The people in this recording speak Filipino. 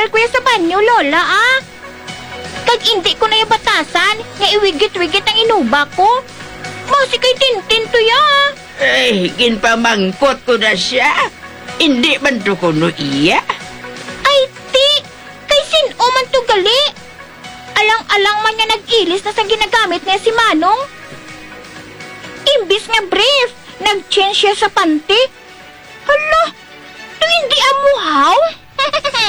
tanggal ko sa banyo, Lola, ah. Kag hindi ko na yung batasan, nga iwigit-wigit ang inuba ko. Masi kay Tintin to ya. Ay, ginpamangkot ko na siya. Hindi man to kuno iya. Ay, ti, kay sino man to gali? Alang-alang man niya nag-ilis na sa ginagamit niya si Manong. Imbis nga brief, nag-change siya sa panty. Hala, to hindi amuhaw?